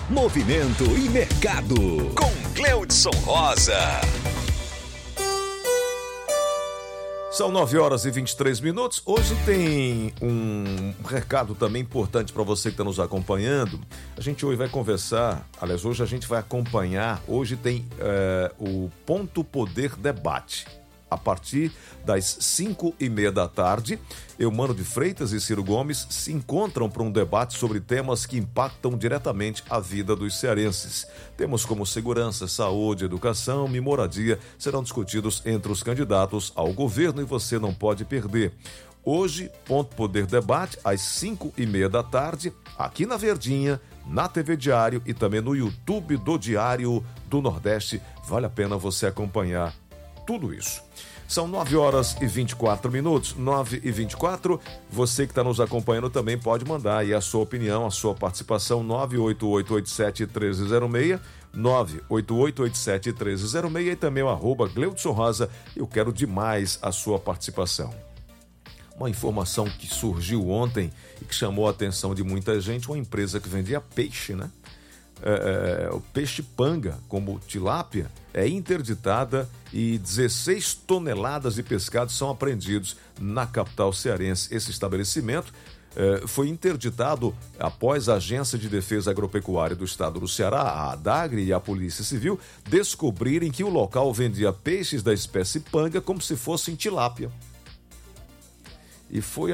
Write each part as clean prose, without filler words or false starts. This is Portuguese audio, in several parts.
Movimento e Mercado, com Gleudson Rosa. São 9h23. Hoje tem um recado também importante para você que está nos acompanhando. A gente hoje vai conversar, hoje a gente vai acompanhar, hoje tem o Ponto Poder Debate. A partir das 5h30 da tarde, Eumano de Freitas e Ciro Gomes se encontram para um debate sobre temas que impactam diretamente a vida dos cearenses. Temas como segurança, saúde, educação e moradia serão discutidos entre os candidatos ao governo e você não pode perder. Hoje, Ponto Poder Debate, às 5h30 da tarde, aqui na Verdinha, na TV Diário e também no YouTube do Diário do Nordeste. Vale a pena você acompanhar tudo isso. São 9h24, 9h24. Você que está nos acompanhando também pode mandar aí a sua opinião, a sua participação, 98887-1306, 98887-1306 e também o @Gleudson Rosa. Eu quero demais a sua participação. Uma informação que surgiu ontem e que chamou a atenção de muita gente, uma empresa que vendia peixe, né? O peixe panga, como tilápia, é interditada e 16 toneladas de pescados são apreendidos na capital cearense. Esse estabelecimento foi interditado após a Agência de Defesa Agropecuária do Estado do Ceará, a ADAGRE, e a Polícia Civil descobrirem que o local vendia peixes da espécie panga como se fossem tilápia. E foi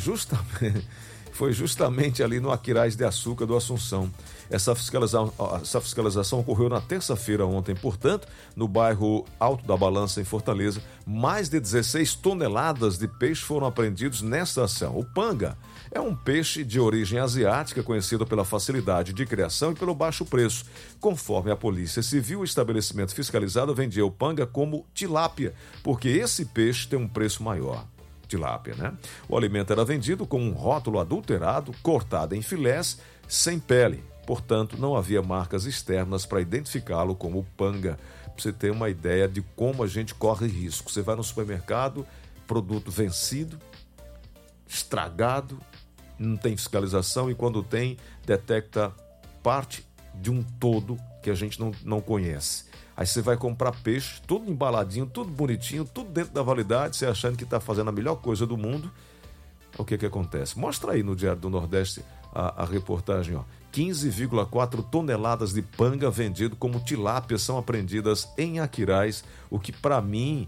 justamente ali no Aquiraz de Açúcar do Assunção. Essa fiscalização ocorreu na terça-feira ontem, portanto, no bairro Alto da Balança, em Fortaleza. Mais de 16 toneladas de peixe foram apreendidos nesta ação. O panga é um peixe de origem asiática, conhecido pela facilidade de criação e pelo baixo preço. Conforme a Polícia Civil, o estabelecimento fiscalizado vendia o panga como tilápia, porque esse peixe tem um preço maior. Tilápia, né? O alimento era vendido com um rótulo adulterado, cortado em filés, sem pele. Portanto, não havia marcas externas para identificá-lo como panga. Para você ter uma ideia de como a gente corre risco. Você vai no supermercado, produto vencido, estragado, não tem fiscalização e quando tem, detecta parte de um todo que a gente não conhece. Aí você vai comprar peixe, tudo embaladinho, tudo bonitinho, tudo dentro da validade, você achando que está fazendo a melhor coisa do mundo. O que acontece? Mostra aí no Diário do Nordeste a reportagem, ó. 15,4 toneladas de panga vendido como tilápia são apreendidas em Aquiraz, o que para mim,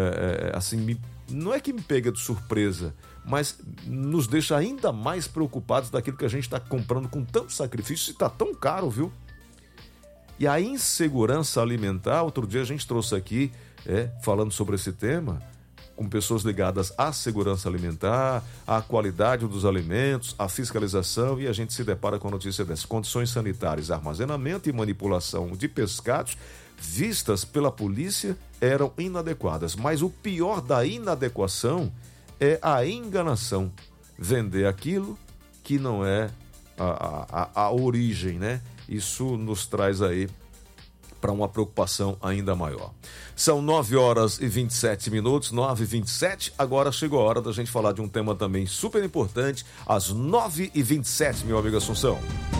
não é que me pega de surpresa, mas nos deixa ainda mais preocupados daquilo que a gente está comprando com tanto sacrifício e está tão caro, viu? E a insegurança alimentar, outro dia a gente trouxe aqui, falando sobre esse tema, com pessoas ligadas à segurança alimentar, à qualidade dos alimentos, à fiscalização, e a gente se depara com a notícia dessas. Condições sanitárias, armazenamento e manipulação de pescados vistas pela polícia eram inadequadas. Mas o pior da inadequação é a enganação. Vender aquilo que não é a origem, né? Isso nos traz aí para uma preocupação ainda maior. São 9h27, 9h27. Agora chegou a hora da gente falar de um tema também super importante, às 9h27, meu amigo Assunção.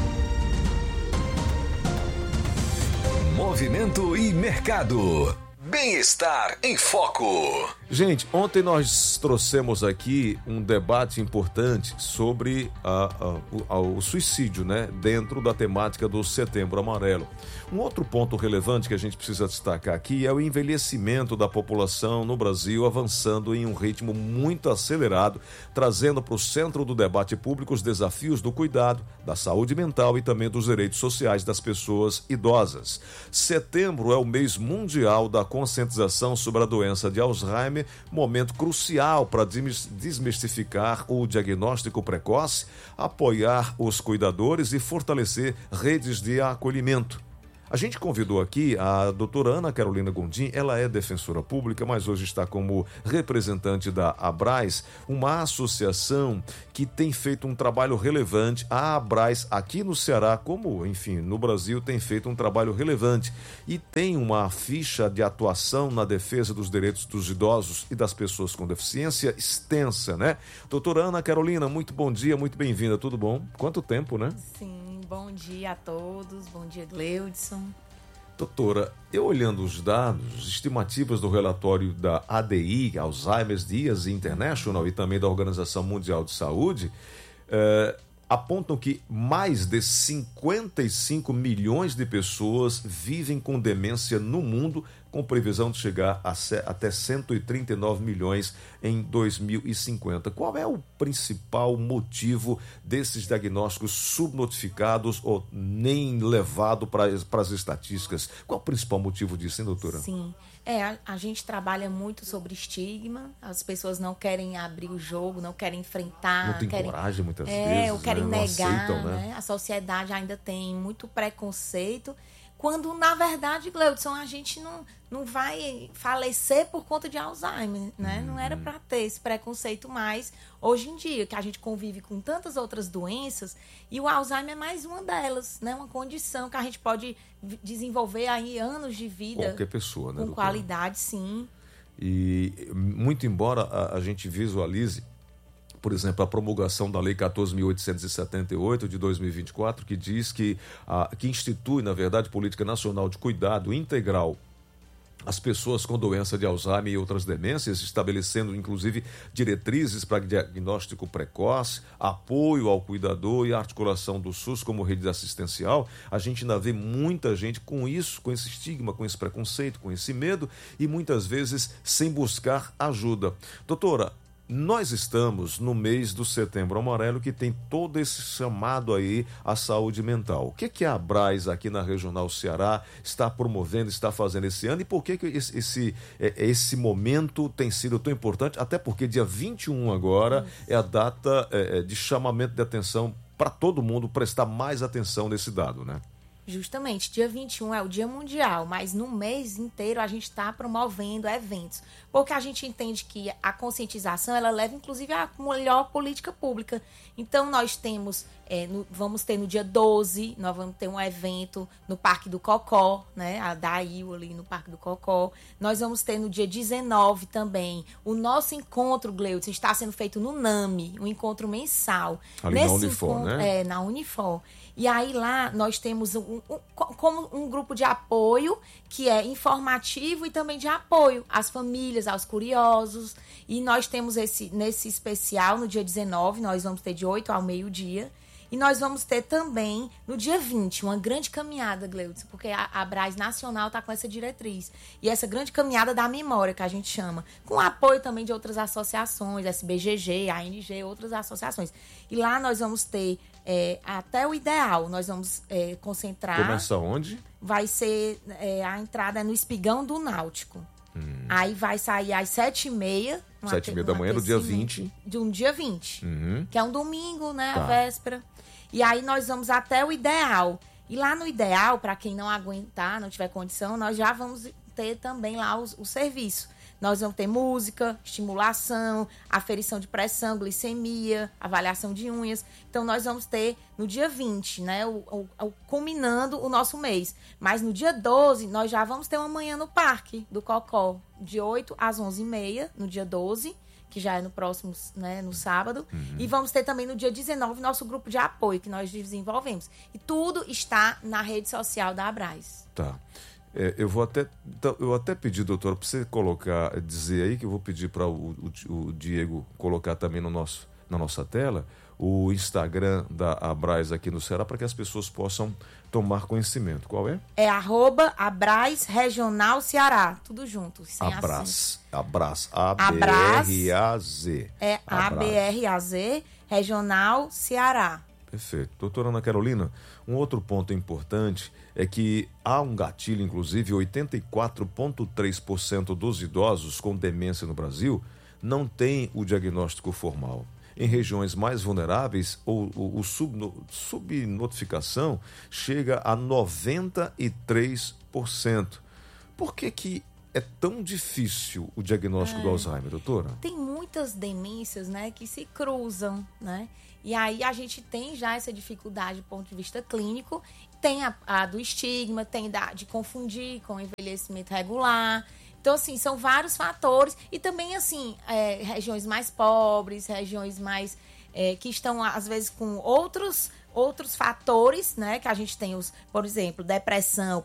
Movimento e Mercado. Bem-estar em Foco. Gente, ontem nós trouxemos aqui um debate importante sobre o suicídio, né? Dentro da temática do Setembro Amarelo. Um outro ponto relevante que a gente precisa destacar aqui é o envelhecimento da população no Brasil avançando em um ritmo muito acelerado, trazendo para o centro do debate público os desafios do cuidado, da saúde mental e também dos direitos sociais das pessoas idosas. Setembro é o mês mundial da conscientização sobre a doença de Alzheimer, momento crucial para desmistificar o diagnóstico precoce, apoiar os cuidadores e fortalecer redes de acolhimento. A gente convidou aqui a doutora Ana Carolina Gondim, ela é defensora pública, mas hoje está como representante da ABRAS, uma associação que tem feito um trabalho relevante. A ABRAS aqui no Ceará, como, enfim, no Brasil, tem feito um trabalho relevante e tem uma ficha de atuação na defesa dos direitos dos idosos e das pessoas com deficiência extensa, né? Doutora Ana Carolina, muito bom dia, muito bem-vinda, tudo bom? Quanto tempo, né? Sim, Bom dia a todos, bom dia, Gleudson. Doutora, eu olhando os dados, estimativas do relatório da ADI, Alzheimer's Disease International, e também da Organização Mundial de Saúde, apontam que mais de 55 milhões de pessoas vivem com demência no mundo, com previsão de chegar até 139 milhões em 2050. Qual é o principal motivo desses diagnósticos subnotificados ou nem levado para as estatísticas? Qual é o principal motivo disso, hein, doutora? Sim, a gente trabalha muito sobre estigma, as pessoas não querem abrir o jogo, não querem enfrentar. Não tem coragem muitas vezes, ou querem não negar, aceitam, né? A sociedade ainda tem muito preconceito, quando, na verdade, Gleudson, a gente não vai falecer por conta de Alzheimer, né? Não era para ter esse preconceito mais hoje em dia, que a gente convive com tantas outras doenças, e o Alzheimer é mais uma delas, né? Uma condição que a gente pode desenvolver aí anos de vida. Qualquer pessoa, né, com doutora? qualidade, sim. E muito embora a gente visualize, por exemplo, a promulgação da Lei 14.878 de 2024, que diz que institui, na verdade, Política Nacional de Cuidado Integral às pessoas com doença de Alzheimer e outras demências, estabelecendo, inclusive, diretrizes para diagnóstico precoce, apoio ao cuidador e a articulação do SUS como rede assistencial. A gente ainda vê muita gente com isso, com esse estigma, com esse preconceito, com esse medo e, muitas vezes, sem buscar ajuda. Doutora, nós estamos no mês do Setembro Amarelo, que tem todo esse chamado aí à saúde mental. O que a Abraz aqui na Regional Ceará está promovendo, está fazendo esse ano, e por que esse momento tem sido tão importante? Até porque dia 21 agora é a data de chamamento de atenção para todo mundo prestar mais atenção nesse dado, né? Justamente, dia 21 é o Dia Mundial, mas no mês inteiro a gente está promovendo eventos, porque a gente entende que a conscientização, ela leva inclusive a melhor política pública. Então nós temos, vamos ter no dia 12, nós vamos ter um evento no Parque do Cocó, né, a DAIU ali no Parque do Cocó. Nós vamos ter no dia 19 também o nosso encontro, Gleudson, está sendo feito no NAMI, um encontro mensal. Ali na Unifor, né? Na Unifor. E aí lá nós temos como um grupo de apoio que é informativo e também de apoio às famílias, aos curiosos. E nós temos nesse especial, no dia 19, nós vamos ter de 8 ao meio-dia. E nós vamos ter também, no dia 20, uma grande caminhada, Gleudson, porque a Abraz Nacional está com essa diretriz. E essa grande caminhada da memória, que a gente chama, com apoio também de outras associações, SBGG, ANG, outras associações. E lá nós vamos ter até o ideal, nós vamos concentrar... Começa onde? Vai ser, a entrada no Espigão do Náutico. Aí vai sair às 7h30. 7h30 da manhã do dia 20. De um dia 20. Que é um domingo, né? Tá. A véspera. E aí nós vamos até o ideal. E lá no ideal, para quem não aguentar, não tiver condição, nós já vamos ter também lá o serviço. Nós vamos ter música, estimulação, aferição de pressão, glicemia, avaliação de unhas. Então, nós vamos ter no dia 20, né, culminando o nosso mês. Mas no dia 12, nós já vamos ter uma manhã no Parque do Cocó, de 8 às 11h30, no dia 12, que já é no próximo, né, no sábado. E vamos ter também no dia 19 nosso grupo de apoio, que nós desenvolvemos. E tudo está na rede social da Abraz. Tá. Eu vou até pedir, doutora, para você dizer aí, que eu vou pedir para o Diego colocar também na nossa tela, o Instagram da Abraz aqui no Ceará, para que as pessoas possam tomar conhecimento. Qual é? É @Abraz Regional Ceará, tudo junto. Sem Abraz, A-B-R-A-Z. A-B-R-A-Z, Regional Ceará. Perfeito. Doutora Ana Carolina, um outro ponto importante é que há um gatilho, inclusive 84,3% dos idosos com demência no Brasil não tem o diagnóstico formal. Em regiões mais vulneráveis, o subnotificação chega a 93%. Por que é tão difícil o diagnóstico do Alzheimer, doutora? Tem muitas demências, né, que se cruzam, né? E aí a gente tem já essa dificuldade do ponto de vista clínico, tem a do estigma, tem de confundir com envelhecimento regular. Então, assim, são vários fatores. E também, assim, regiões mais pobres, regiões mais que estão, às vezes, com outros outros fatores, né, que a gente tem, por exemplo, depressão,